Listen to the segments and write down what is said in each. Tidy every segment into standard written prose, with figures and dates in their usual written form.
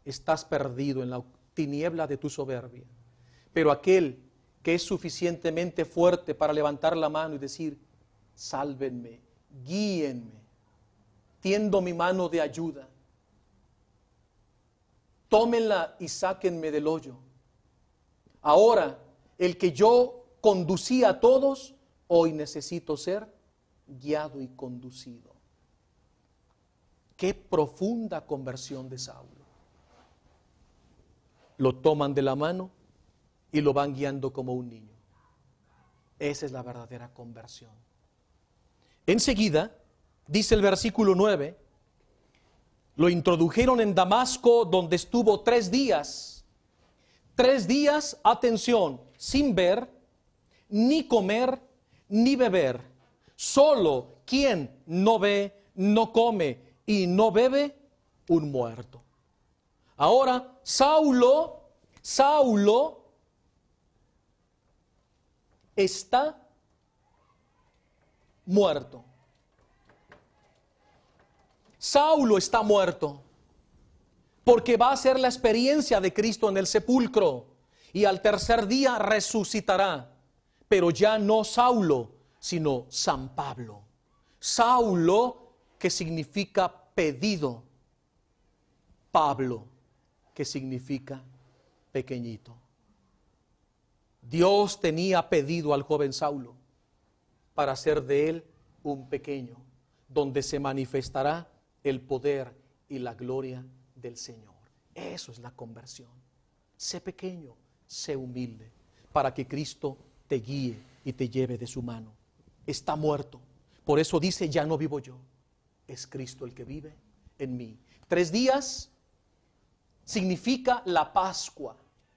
estás perdido en la tiniebla de tu soberbia. Pero aquel que es suficientemente fuerte para levantar la mano y decir, sálvenme, guíenme, tiendo mi mano de ayuda, tómenla y sáquenme del hoyo. Ahora, el que yo conducía a todos, hoy necesito ser guiado y conducido. Qué profunda conversión de Saulo. Lo toman de la mano y lo van guiando como un niño. Esa es la verdadera conversión. Enseguida, dice el versículo 9, lo introdujeron en Damasco, donde estuvo 3 días. 3 días, atención, sin ver, ni comer, ni beber. Solo quien no ve, no come y no bebe, un muerto. Ahora, Saulo está muerto. Saulo está muerto porque va a ser la experiencia de Cristo en el sepulcro y al tercer día resucitará, pero ya no Saulo, sino San Pablo. Saulo, que significa pedido, Pablo, que significa pequeñito. Dios tenía pedido al joven Saulo para hacer de él un pequeño, donde se manifestará el poder y la gloria del Señor. Eso es la conversión. Sé pequeño, sé humilde, para que Cristo te guíe y te lleve de su mano. Está muerto. Por eso dice, ya no vivo yo, es Cristo el que vive en mí. 3 días significa la Pascua.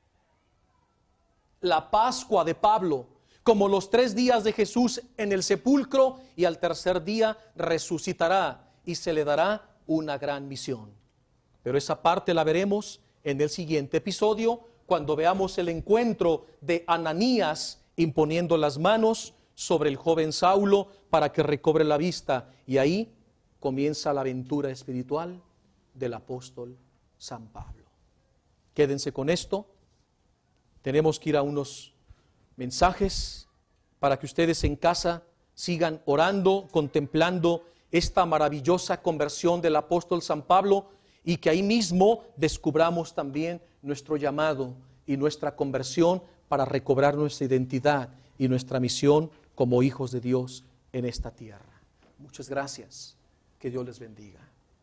La Pascua de Pablo, como los 3 días de Jesús en el sepulcro, y al tercer día resucitará y se le dará una gran misión. Pero esa parte la veremos en el siguiente episodio, cuando veamos el encuentro de Ananías imponiendo las manos sobre el joven Saulo para que recobre la vista, y ahí comienza la aventura espiritual del apóstol San Pablo. Quédense con esto. Tenemos que ir a unos mensajes para que ustedes en casa sigan orando, contemplando esta maravillosa conversión del apóstol San Pablo, y que ahí mismo descubramos también nuestro llamado y nuestra conversión para recobrar nuestra identidad y nuestra misión como hijos de Dios en esta tierra. Muchas gracias. Que Dios les bendiga.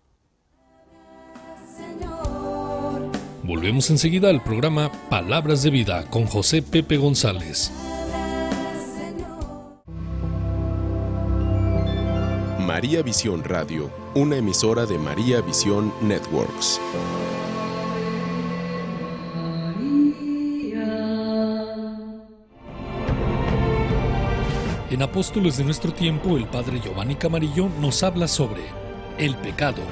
Volvemos enseguida al programa Palabras de Vida con José Pepe González. María Visión Radio, una emisora de María Visión Networks. En Apóstoles de nuestro tiempo, el padre Giovanni Camarillo nos habla sobre el pecado.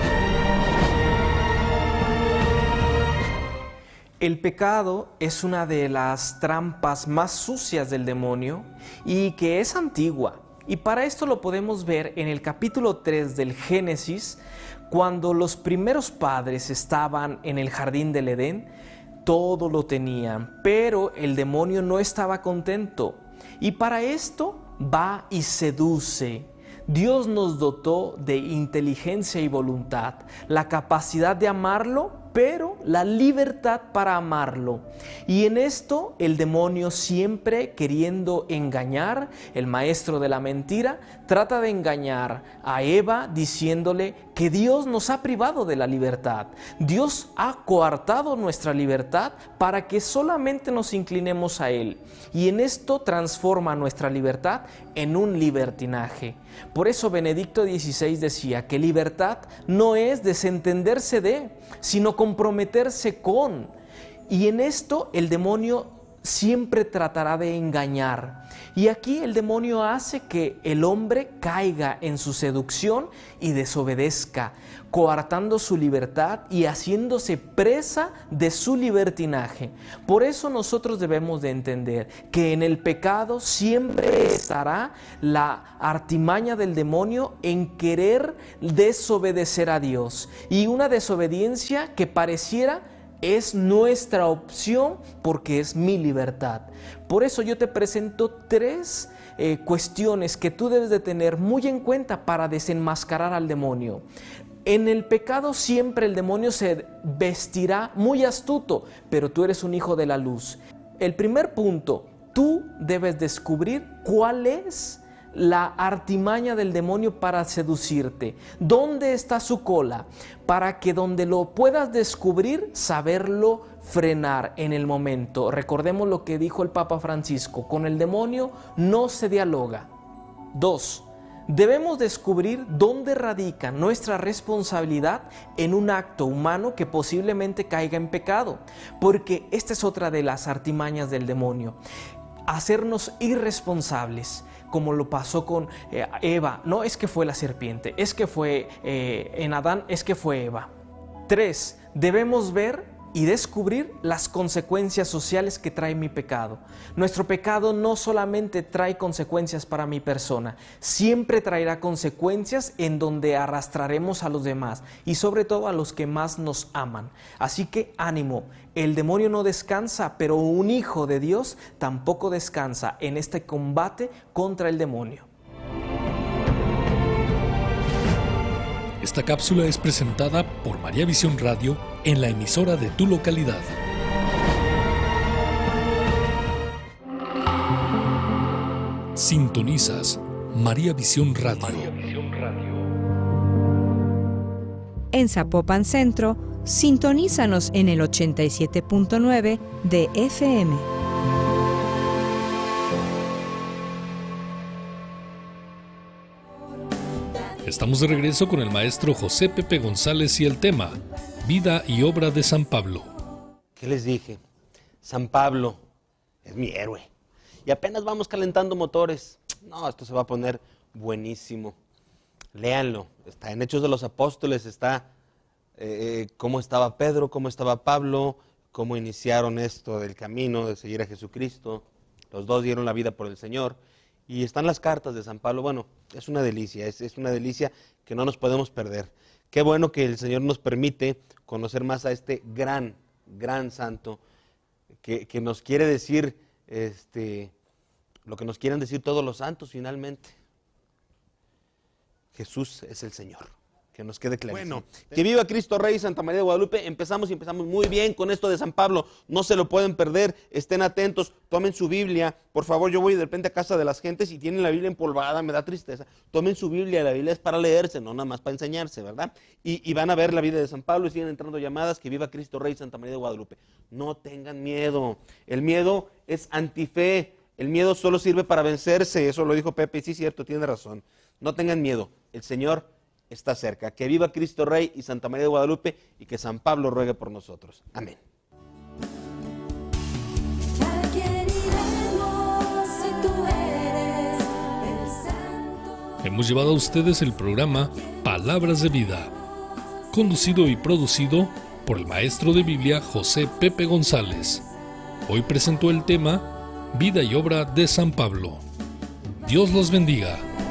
El pecado es una de las trampas más sucias del demonio y que es antigua. Y para esto lo podemos ver en el capítulo 3 del Génesis, cuando los primeros padres estaban en el jardín del Edén. Todo lo tenían, pero el demonio no estaba contento. Y para esto va y seduce. Dios nos dotó de inteligencia y voluntad, la capacidad de amarlo, pero la libertad para amarlo. Y en esto el demonio, siempre queriendo engañar, el maestro de la mentira, trata de engañar a Eva diciéndole que Dios nos ha privado de la libertad. Dios ha coartado nuestra libertad para que solamente nos inclinemos a Él. Y en esto transforma nuestra libertad en un libertinaje. Por eso Benedicto XVI decía que libertad no es desentenderse de, sino comprometerse con. Y en esto el demonio siempre tratará de engañar. Y aquí el demonio hace que el hombre caiga en su seducción y desobedezca, coartando su libertad y haciéndose presa de su libertinaje. Por eso nosotros debemos de entender que en el pecado siempre estará la artimaña del demonio en querer desobedecer a Dios. Y una desobediencia que pareciera es nuestra opción porque es mi libertad. Por eso yo te presento tres cuestiones que tú debes de tener muy en cuenta para desenmascarar al demonio. En el pecado siempre el demonio se vestirá muy astuto, pero tú eres un hijo de la luz. El primer punto, tú debes descubrir cuál es la artimaña del demonio para seducirte. ¿Dónde está su cola? Para que donde lo puedas descubrir, saberlo frenar en el momento. Recordemos lo que dijo el Papa Francisco: con el demonio no se dialoga. 2. Debemos descubrir dónde radica nuestra responsabilidad en un acto humano que posiblemente caiga en pecado, porque esta es otra de las artimañas del demonio: hacernos irresponsables, como lo pasó con Eva. No es que fue la serpiente, es que fue en Adán, es que fue Eva. 3. Debemos ver y descubrir las consecuencias sociales que trae mi pecado. Nuestro pecado no solamente trae consecuencias para mi persona, siempre traerá consecuencias en donde arrastraremos a los demás y sobre todo a los que más nos aman. Así que ánimo, el demonio no descansa, pero un hijo de Dios tampoco descansa en este combate contra el demonio. Esta cápsula es presentada por María Visión Radio en la emisora de tu localidad. Sintonizas María Visión Radio. En Zapopan Centro, sintonízanos en el 87.9 de FM. Estamos de regreso con el maestro José Pepe González y el tema Vida y obra de San Pablo. ¿Qué les dije? San Pablo es mi héroe. Y apenas vamos calentando motores. No, esto se va a poner buenísimo. Léanlo. Está en Hechos de los Apóstoles, está cómo estaba Pedro, cómo estaba Pablo, cómo iniciaron esto del camino de seguir a Jesucristo. Los dos dieron la vida por el Señor. Y están las cartas de San Pablo. Bueno, es una delicia, es una delicia que no nos podemos perder. Qué bueno que el Señor nos permite conocer más a este gran santo que nos quiere decir lo que nos quieren decir todos los santos finalmente. Jesús es el Señor. Que nos quede clarísimo. Bueno, que viva Cristo Rey, Santa María de Guadalupe. Empezamos muy bien con esto de San Pablo. No se lo pueden perder, estén atentos, tomen su Biblia. Por favor, yo voy de repente a casa de las gentes y tienen la Biblia empolvada, me da tristeza. Tomen su Biblia, la Biblia es para leerse, no nada más para enseñarse, ¿verdad? Y van a ver la vida de San Pablo y siguen entrando llamadas. Que viva Cristo Rey, Santa María de Guadalupe. No tengan miedo. El miedo es antife. El miedo solo sirve para vencerse. Eso lo dijo Pepe y sí, cierto, tiene razón. No tengan miedo. El Señor está cerca. Que viva Cristo Rey y Santa María de Guadalupe y que San Pablo ruegue por nosotros. Amén. Hemos llevado a ustedes el programa Palabras de Vida, conducido y producido por el maestro de Biblia José Pepe González. Hoy presentó el tema Vida y obra de San Pablo. Dios los bendiga.